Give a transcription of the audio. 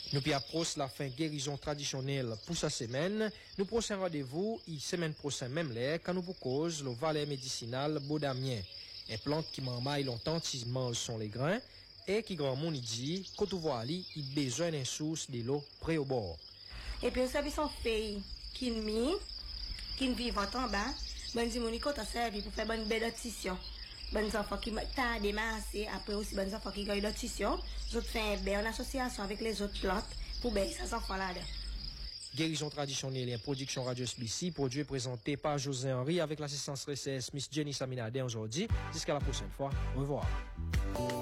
Nous puis approche la fin guérison traditionnelle pour sa semaine. Nous prochain rendez-vous, semaine prochaine même l'air, quand nous vous cause le valet médicinal Baudamien. Une plante qui m'emmaille longtemps, qui mange sont les grains, et qui grand monde dit, quand tu vois ali, il besoin d'une source de l'eau près au bord. Et puis, vous savez, son fille, qui vit en bas, ben, dit, mon écoute, servi pour faire bonne belle dentition. Bonnes enfants qui t'a démassé, après aussi bonnes enfants qui ont eu l'audition. Nous faisons en association avec les autres plantes pour baisser ces enfants-là. Guérison traditionnelle et production Radio SBC, produit et présenté par José Henry avec l'assistance RCS Miss Jenny Saminade aujourd'hui. Jusqu'à la prochaine fois. Au revoir.